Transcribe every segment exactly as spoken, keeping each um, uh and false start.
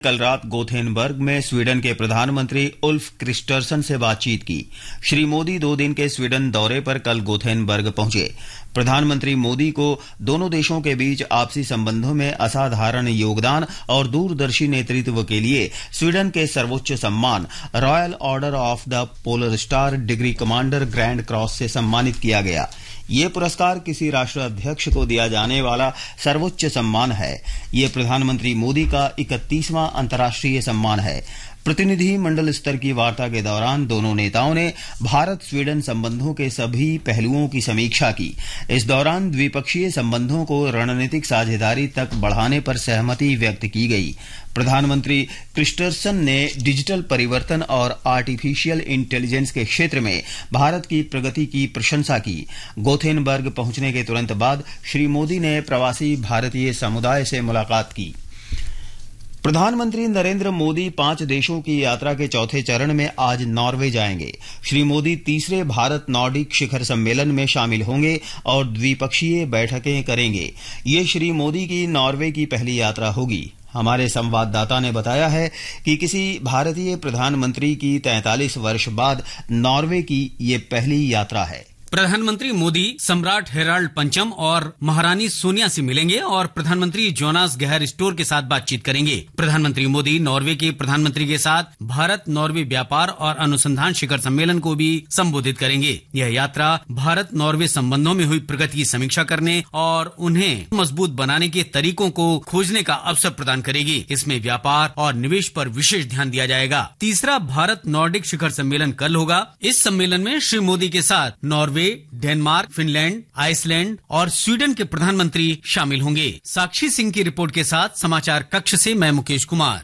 कल रात गोथेनबर्ग में स्वीडन के प्रधानमंत्री उल्फ क्रिस्टर्सन से बातचीत की। श्री मोदी दो दिन के स्वीडन दौरे पर कल गोथेनबर्ग पहुंचे। प्रधानमंत्री मोदी को दोनों देशों के बीच आपसी संबंधों में असाधारण योगदान और दूरदर्शी नेतृत्व के लिए स्वीडन के सर्वोच्च सम्मान royal order of the polar star degree commander grand cross से सम्मानित किया गया। ये पुरस्कार किसी राष्ट्राध्यक्ष को दिया जाने वाला सर्वोच्च सम्मान है। ये प्रधानमंत्री मोदी का इकतीसवां अंतर्राष्ट्रीय सम्मान है। प्रतिनिधि मंडल स्तर की वार्ता के दौरान दोनों नेताओं ने भारत स्वीडन संबंधों के सभी पहलुओं की समीक्षा की। इस दौरान द्विपक्षीय संबंधों को रणनीतिक साझेदारी तक बढ़ाने पर सहमति व्यक्त की गई। प्रधानमंत्री क्रिस्टर्सन ने डिजिटल परिवर्तन और आर्टिफिशियल इंटेलिजेंस के क्षेत्र में भारत की प्रगति की प्रशंसा की। गोथेनबर्ग पहुंचने के तुरंत बाद श्री मोदी ने प्रवासी भारतीय समुदाय से मुलाकात की। प्रधानमंत्री नरेंद्र मोदी पांच देशों की यात्रा के चौथे चरण में आज नॉर्वे जाएंगे। श्री मोदी तीसरे भारत नॉर्डिक शिखर सम्मेलन में शामिल होंगे और द्विपक्षीय बैठकें करेंगे। ये श्री मोदी की नॉर्वे की पहली यात्रा होगी। हमारे संवाददाता ने बताया है कि किसी भारतीय प्रधानमंत्री की तैंतालीस वर्ष बाद नॉर्वे की ये पहली यात्रा है। प्रधानमंत्री मोदी सम्राट हेराल्ड पंचम और महारानी सोनिया से मिलेंगे और प्रधानमंत्री जोनास गहर स्टोर के साथ बातचीत करेंगे। प्रधानमंत्री मोदी नॉर्वे के प्रधानमंत्री के साथ भारत नॉर्वे व्यापार और अनुसंधान शिखर सम्मेलन को भी संबोधित करेंगे। यह यात्रा भारत नॉर्वे संबंधों में हुई प्रगति की समीक्षा करने और उन्हें मजबूत बनाने के तरीकों को खोजने का अवसर प्रदान करेगी। इसमें व्यापार और निवेश पर विशेष ध्यान दिया जाएगा। तीसरा भारत नॉर्डिक शिखर सम्मेलन कल होगा। इस सम्मेलन में श्री मोदी के साथ नॉर्वे, डेनमार्क, फिनलैंड, आइसलैंड और स्वीडन के प्रधानमंत्री शामिल होंगे। साक्षी सिंह की रिपोर्ट के साथ समाचार कक्ष से मैं मुकेश कुमार।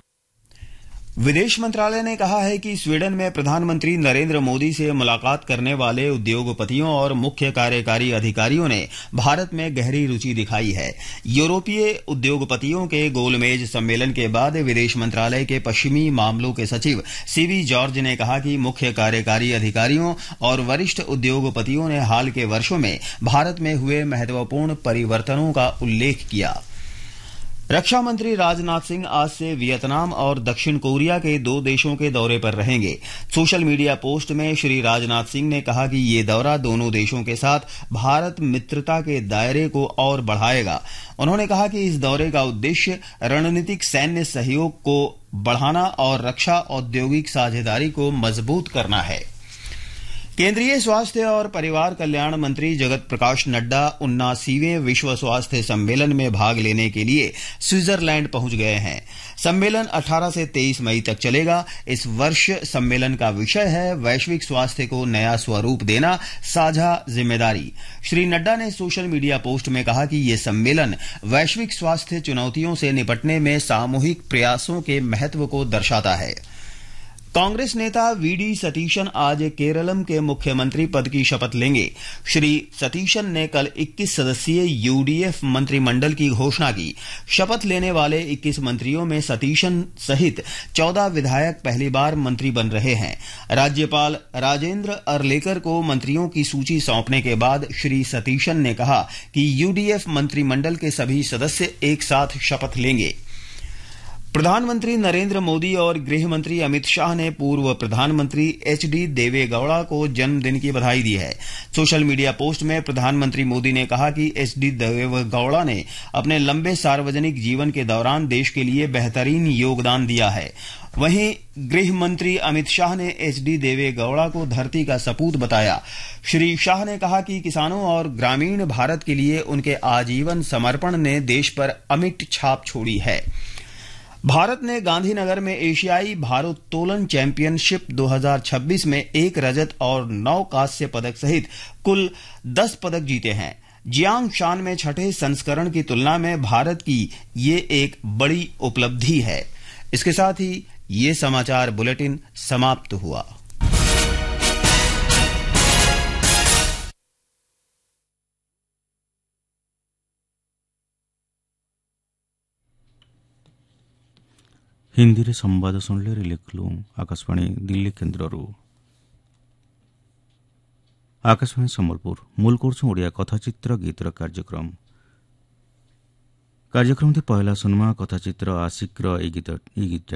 विदेश मंत्रालय ने कहा है कि स्वीडन में प्रधानमंत्री नरेंद्र मोदी से मुलाकात करने वाले उद्योगपतियों और मुख्य कार्यकारी अधिकारियों ने भारत में गहरी रुचि दिखाई है। यूरोपीय उद्योगपतियों के गोलमेज सम्मेलन के बाद विदेश मंत्रालय के पश्चिमी मामलों के सचिव सीवी जॉर्ज ने कहा कि मुख्य कार्यकारी अधिकारियों और वरिष्ठ उद्योगपतियों ने हाल के वर्षों में भारत में हुए महत्वपूर्ण परिवर्तनों का उल्लेख किया। रक्षा मंत्री राजनाथ सिंह आज से वियतनाम और दक्षिण कोरिया के दो देशों के दौरे पर रहेंगे। सोशल मीडिया पोस्ट में श्री राजनाथ सिंह ने कहा कि ये दौरा दोनों देशों के साथ भारत मित्रता के दायरे को और बढ़ाएगा। उन्होंने कहा कि इस दौरे का उद्देश्य रणनीतिक सैन्य सहयोग को बढ़ाना और रक्षा औद्योगिक साझेदारी को मजबूत करना है। केंद्रीय स्वास्थ्य और परिवार कल्याण मंत्री जगत प्रकाश नड्डा उन्नासीवें विश्व स्वास्थ्य सम्मेलन में भाग लेने के लिए स्विट्जरलैंड पहुंच गए हैं। सम्मेलन अठारह से तेईस मई तक चलेगा। इस वर्ष सम्मेलन का विषय है वैश्विक स्वास्थ्य को नया स्वरूप देना, साझा जिम्मेदारी। श्री नड्डा ने सोशल मीडिया पोस्ट में कहा कि ये सम्मेलन वैश्विक स्वास्थ्य चुनौतियों से निपटने में सामूहिक प्रयासों के महत्व को दर्शाता है। कांग्रेस नेता वीडी सतीशन आज केरलम के मुख्यमंत्री पद की शपथ लेंगे। श्री सतीशन ने कल इक्कीस सदस्यीय यूडीएफ मंत्रिमंडल की घोषणा की। शपथ लेने वाले इक्कीस मंत्रियों में सतीशन सहित चौदह विधायक पहली बार मंत्री बन रहे हैं। राज्यपाल राजेंद्र अर्लेकर को मंत्रियों की सूची सौंपने के बाद श्री सतीशन ने कहा कि यूडीएफ मंत्रिमंडल के सभी सदस्य एक साथ शपथ लेंगे। प्रधानमंत्री नरेंद्र मोदी और गृह मंत्री अमित शाह ने पूर्व प्रधानमंत्री एच डी देवेगौड़ा को जन्मदिन की बधाई दी है। सोशल मीडिया पोस्ट में प्रधानमंत्री मोदी ने कहा कि एच डी देवेगौड़ा ने अपने लंबे सार्वजनिक जीवन के दौरान देश के लिए बेहतरीन योगदान दिया है। वहीं गृह मंत्री अमित शाह ने एच डी देवेगौड़ा को धरती का सपूत बताया। श्री शाह ने कहा कि किसानों और ग्रामीण भारत के लिए उनके आजीवन समर्पण ने देश पर अमिट छाप छोड़ी है। भारत ने गांधीनगर में एशियाई भारोत्तोलन चैंपियनशिप दो हज़ार छब्बीस में एक रजत और नौ कांस्य पदक सहित कुल दस पदक जीते हैं। जियांग शान में छठे संस्करण की तुलना में भारत की ये एक बड़ी उपलब्धि है। इसके साथ ही ये समाचार बुलेटिन समाप्त हुआ। हिंदी रे संवाद शुणिले रिलेखलु आकाशवाणी दिल्ली केन्द्ररू। आकाशवाणी सम्बलपुर मूल कोर्स ओडिया कथाचित्र गीतर कार्यक्रम। କାର୍ଯ୍ୟକ୍ରମଟି ପହିଲା ସୁନମା କଥାଚିତ୍ର ଆଶିକ୍ର ଏଇ ଗୀତ ଏଇ ଗୀତ